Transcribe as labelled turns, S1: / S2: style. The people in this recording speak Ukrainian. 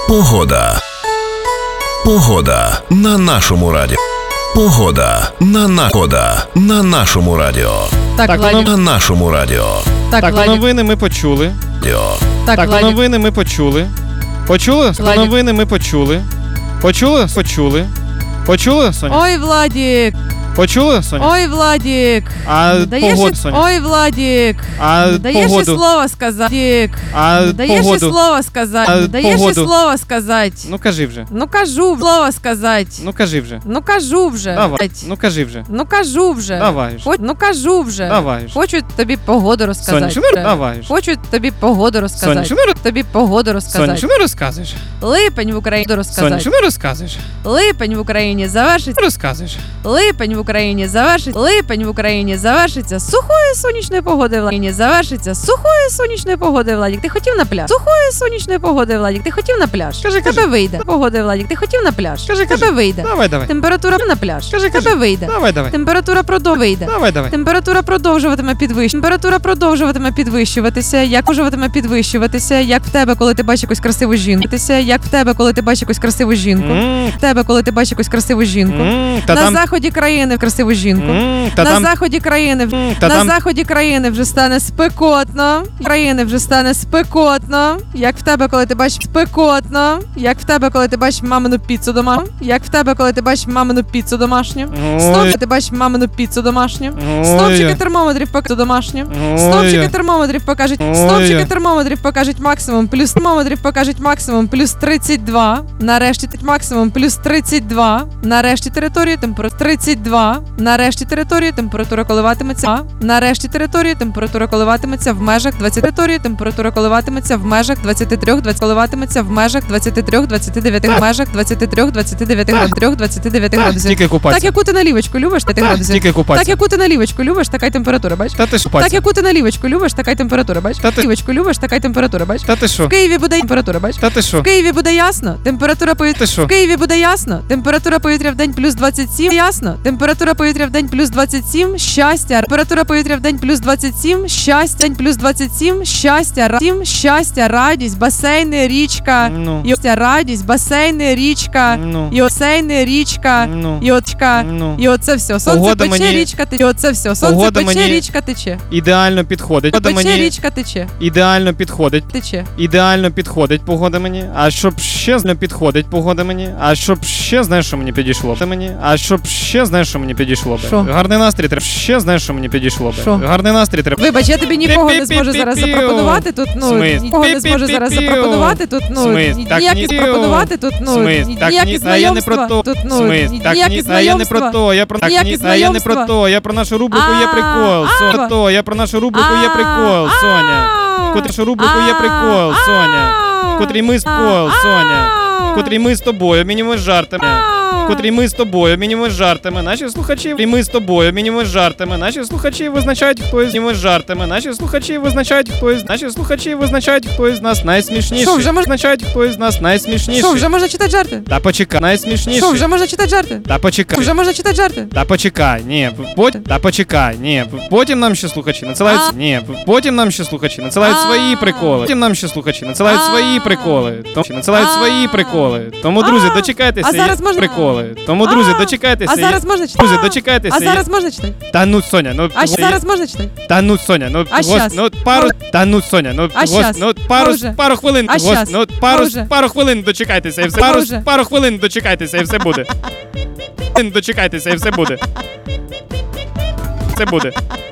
S1: Погода. Погода на нашому радіо. Погода на нашому радіо. На нашому радіо.
S2: Так, новини ми почули. Так, новини ми почули. Почули? Новини ми почули. Почули? Почули. Почули, Соня?
S3: Ой, Владік.
S2: Почули, Соня?
S3: Ой, Владік.
S2: А погоду, Соня?
S3: Ой, Владік.
S2: А
S3: даєш
S2: погоду?
S3: ще слово сказати.
S2: А
S3: даєш ще
S2: погоду?
S3: слово сказати.
S2: А
S3: Даєш ще
S2: погоду?
S3: слово сказати.
S2: Ну кажи вже.
S3: Ну кажу слово сказати.
S2: Ну кажи вже.
S3: Ну кажу вже.
S2: Давай. Ну кажи вже.
S3: Ну кажу вже.
S2: Давай ж.
S3: Ну кажу вже.
S2: Давай ж.
S3: Хочу тобі погоду розказати.
S2: Сонечко, ну давай ж.
S3: Хочу тобі погоду розказати.
S2: Сонечко, ну
S3: Тобі погоду розказати.
S2: Сонечко, ну розказуєш.
S3: Липень в Україні розказати.
S2: Сонечко, ну розказуєш.
S3: Липень в Україні завершить.
S2: Розказуєш.
S3: Липень в Україні завершиться сухою сонячною погодою, Владик. Завершиться сухою сонячною погодою, Владик. Ти хотів на пляж? Сухою сонячною погодою, Владик. Ти хотів на пляж?
S2: Кажи.
S3: Тебе вийде. Погодою, Владик. Ти хотів на пляж?
S2: Кажи.
S3: Тебе вийде.
S2: Давай.
S3: Температура на пляж.
S2: Кажи.
S3: Тебе вийде.
S2: Давай.
S3: Температура вийде.
S2: Давай.
S3: Температура продовжуватиме підвищуватися, як в тебе, коли ти бачиш якусь красиву жінку. Як в тебе, коли ти бачиш якусь красиву жінку. На заході країни красиву жінку. На заході країни вже стане спекотно. Як в тебе, коли ти бачиш мамину піцу домашню. Стовпчики термометрів покажуть максимум плюс 32. Нарешті максимум плюс 32. Нарешті території температура 32. Нарешті території температура коливатиметься. В межах 20. Території температура коливатиметься в межах 23-29 градусів.
S2: Тільки купатися.
S3: Так, яку ти налівочку любиш, 5 градусів.
S2: Тільки купатися.
S3: Так, яку ти налівочку любиш, така й температура, бач?
S2: Та ти ж
S3: Так,
S2: купатися.
S3: яку ти налівочку любиш, така й температура, бач?
S2: Та ти-
S3: Налівочку любиш, така й температура, бач?
S2: Та ти що?
S3: В Києві буде температура, бач?
S2: Та ти що?
S3: В Києві буде ясно, температура повітря.
S2: Ти що?
S3: В Києві буде ясно, температура повітря в день плюс 27. Ясно, температура повітря в день плюс 27. Щастя. Температура повітря в день плюс 27. Щастя. День плюс 27. Щастя, радість, басейни, річка.
S2: Ну.
S3: Радість, басейни, річка.
S2: Ну.
S3: Річка.
S2: Ну.
S3: І оце все. Сонце
S2: Погода
S3: пече,
S2: мені-
S3: річка тече. І оце все. Сонце
S2: Погода
S3: пече,
S2: мені-
S3: річка тече.
S2: Ідеально підходить. Погода
S3: Пече,
S2: мені
S3: річка тече.
S2: ідеально підходить.
S3: Тече.
S2: Ідеально підходить погода мені. А щоб ще не підходить погода мені. А щоб ще знаєш, що мені підійшло б мені. А щоб ще знаєш, що мені підійшло б.
S3: Що?
S2: Гарний настрій треба. Ще знаєш, що мені підійшло б.
S3: Що?
S2: Гарний настрій треба.
S3: Вибач, я тобі нікого не зможу зараз
S2: Пі-пі-пі-піу.
S3: запропонувати тут.
S2: Смис?
S3: Нікого не зможу зараз
S2: Пі-пі-пі-піу.
S3: запропонувати тут.
S2: Смис? Так
S3: Ніякі
S2: ні-
S3: запропонувати тут.
S2: Смис? Так
S3: Ніякі
S2: ні, а я не про
S3: знайомства.
S2: то.
S3: Тут,
S2: Смис? Так
S3: ніякі
S2: ні, а я не про
S3: знайомства.
S2: то. Я про так
S3: Ніякі
S2: ні, а я не про
S3: знайомства.
S2: то. Я про нашу рубрику є прикол. Соня. То, я про нашу рубрику є прикол, Соня. В котрій нашу рубрику є прикол, Соня. В котрій ми з прикол, Соня. В котрій ми з тобою мінімуємо жартами. В котрій ми з тобою мінімуємо жартами. Наші слухачі, і ми з тобою мінімуємо жартами. Наші слухачі визначають, хто із мінімуємо жартами. Наші слухачі визначають, хто із нас найсмішніший.
S3: Що, вже можна-
S2: визначають, хто із нас найсмішніший.
S3: Що, вже можна читати жарти?
S2: Та почекай, найсмішніший.
S3: Що, вже можна читати жарти?
S2: Та почекай.
S3: Вже можна читати жарти?
S2: Та почекай, потім нам ще слухачі надсилають, потім нам ще слухачі надсилають свої приколи. Потім нам ще слухачі надсилають свої приколи. Тому, друзі, дочекайтеся
S3: А зараз можна-
S2: приколи. Тому, друзі, дочекайтеся.
S3: А зараз можна читати?
S2: Друзі, дочекайтеся.
S3: А зараз можна читати?
S2: Та ну, Соня, ну
S3: А зараз можна читати?
S2: Та ну, Соня, ну
S3: А щас?
S2: пару. Та ну, Соня, ну
S3: А щас? Може?
S2: пару хвилин.
S3: А щас? Може?
S2: Пару хвилин дочекайтеся і все.
S3: Може?
S2: Пару хвилин дочекайтеся і все буде. Дочекайтеся і все буде. Це буде.